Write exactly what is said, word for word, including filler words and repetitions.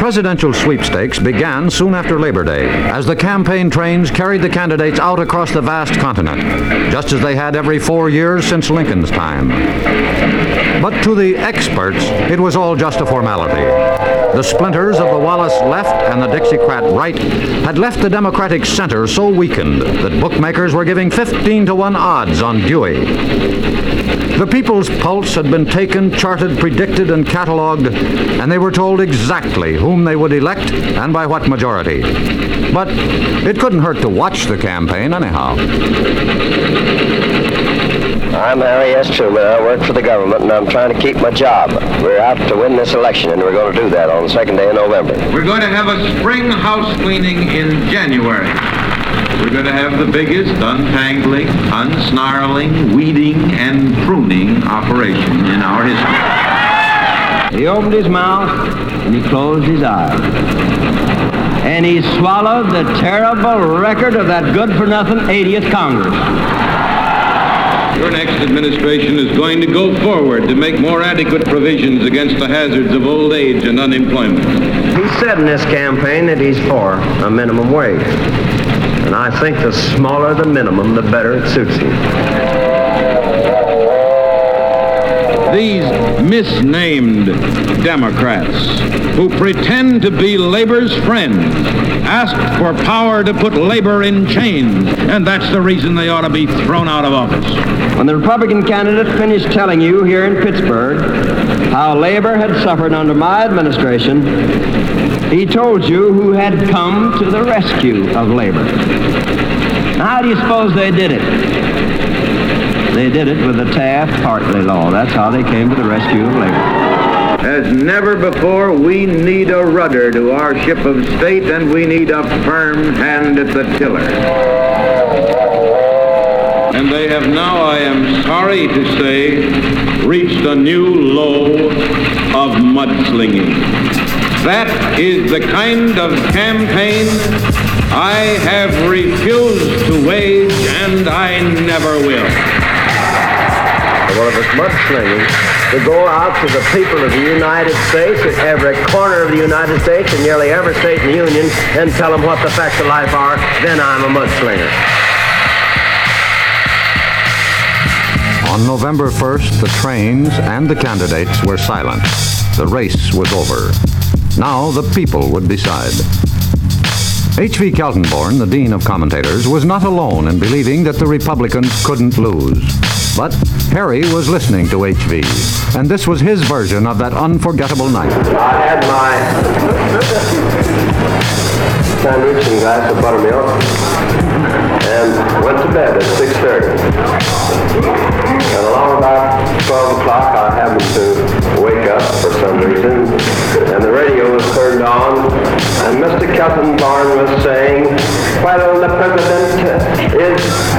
presidential sweepstakes began soon after Labor Day, as the campaign trains carried the candidates out across the vast continent, just as they had every four years since Lincoln's time. But to the experts, it was all just a formality. The splinters of the Wallace left and the Dixiecrat right had left the Democratic center so weakened that bookmakers were giving fifteen to one odds on Dewey. The people's pulse had been taken, charted, predicted, and cataloged, and they were told exactly whom they would elect and by what majority. But it couldn't hurt to watch the campaign anyhow. I'm Harry S. Truman. I work for the government, and I'm trying to keep my job. We're out to win this election, and we're going to do that on the second day of November. We're going to have a spring house cleaning in January. We're going to have the biggest untangling, unsnarling, weeding, and pruning operation in our history. He opened his mouth, and he closed his eyes. And he swallowed the terrible record of that good-for-nothing eightieth Congress. Your next administration is going to go forward to make more adequate provisions against the hazards of old age and unemployment. He said in this campaign that he's for a minimum wage. And I think the smaller the minimum, the better it suits him. These misnamed Democrats who pretend to be labor's friends asked for power to put labor in chains, and that's the reason they ought to be thrown out of office. When the Republican candidate finished telling you here in Pittsburgh how labor had suffered under my administration, he told you who had come to the rescue of labor. Now, how do you suppose they did it? They did it with the Taft-Hartley law. That's how they came to the rescue of labor. As never before, we need a rudder to our ship of state, and we need a firm hand at the tiller. And they have now, I am sorry to say, reached a new low of mudslinging. That is the kind of campaign I have refused to wage, and I never will. Well, if it's mudslinging, to go out to the people of the United States, at every corner of the United States, and nearly every state in the Union, and tell them what the facts of life are, then I'm a mudslinger. On November first, the trains and the candidates were silent. The race was over. Now the people would decide. H V Kaltenborn, the dean of commentators, was not alone in believing that the Republicans couldn't lose. But Harry was listening to H V, and this was his version of that unforgettable night. I had my sandwich and glass of buttermilk and went to bed at six thirty. And along about twelve o'clock, I happened to wake up for some reason, and the radio was turned on, and Mister Kaltenborn was saying, well, the president is